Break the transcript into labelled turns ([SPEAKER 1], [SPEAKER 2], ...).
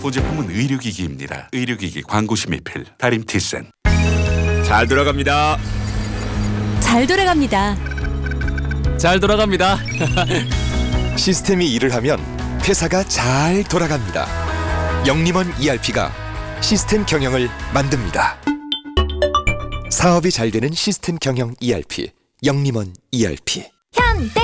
[SPEAKER 1] 본 제품은 의료기기입니다. 의료기기 광고 심의필 다림티센.
[SPEAKER 2] 잘 돌아갑니다.
[SPEAKER 3] 잘 돌아갑니다.
[SPEAKER 4] 잘 돌아갑니다.
[SPEAKER 5] 시스템이 일을 하면 회사가 잘 돌아갑니다. 영림원 ERP가 시스템 경영을 만듭니다. 사업이 잘 되는 시스템 경영 ERP, 영림원 ERP.
[SPEAKER 3] 현대